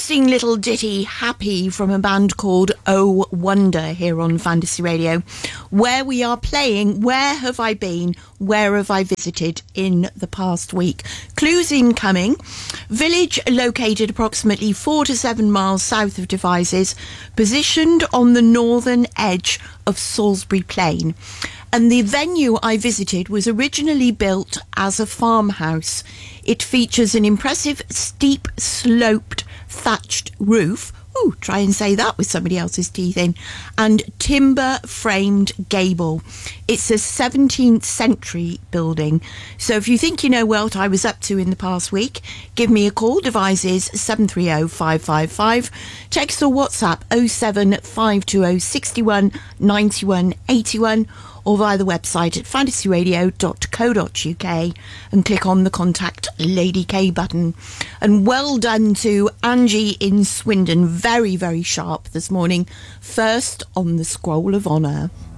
interesting little ditty, Happy, from a band called Oh Wonder here on Fantasy Radio, where we are playing Where Have I Been, Where Have I Visited in the past week. Clues incoming. Village located approximately 4 to 7 miles south of Devizes, positioned on the northern edge of Salisbury Plain. And the venue I visited was originally built as a farmhouse. It features an impressive steep sloped thatched roof. Ooh, try and say that with somebody else's teeth in. And timber framed gable. It's a 17th century building. So if you think you know what I was up to in the past week, give me a call. Devizes 730 555. Text or WhatsApp 07520 61 91 81. Or via the website at fantasyradio.co.uk and click on the Contact Lady K button. And well done to Angie in Swindon. Very, very sharp this morning. First on the Scroll of Honour.